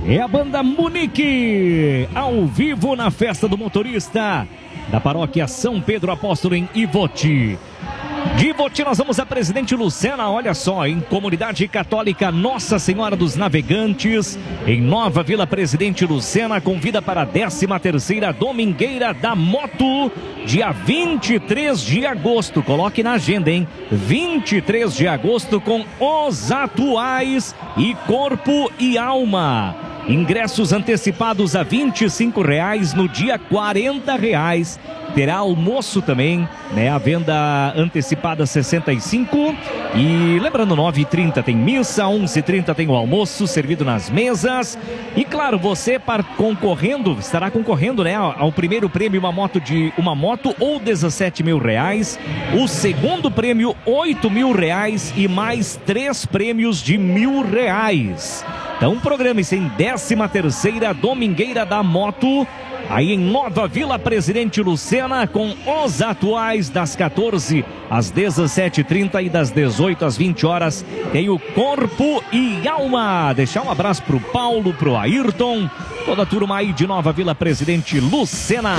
É a banda Munique, ao vivo na festa do motorista da paróquia São Pedro Apóstolo em Ivoti. De Ivoti nós vamos a Presidente Lucena, olha só, em Comunidade Católica Nossa Senhora dos Navegantes, em Nova Vila Presidente Lucena, convida para a 13ª Domingueira da Moto, dia 23 de agosto, coloque na agenda, hein? 23 de agosto com Os Atuais e Corpo e Alma. Ingressos antecipados a R$25, no dia R$40. Terá almoço também, né? A venda antecipada 65. E lembrando, 9h30 tem missa, 11h30 tem o almoço servido nas mesas. E claro, você estará concorrendo, né, ao primeiro prêmio, uma moto ou R$17 mil. O segundo prêmio, R$8 mil e mais 3 prêmios de R$1.000. Então programe-se em 13ª Domingueira da Moto, aí em Nova Vila Presidente Lucena, com Os Atuais, das 14 às 17h30 e das 18 às 20 horas. Tem o Corpo e Alma. Deixar um abraço pro Paulo, pro Ayrton, toda a turma aí de Nova Vila Presidente Lucena.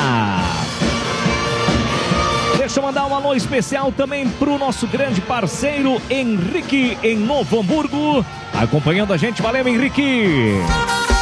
Deixa eu mandar um alô especial também pro nosso grande parceiro Henrique, em Novo Hamburgo, acompanhando a gente. Valeu, Henrique!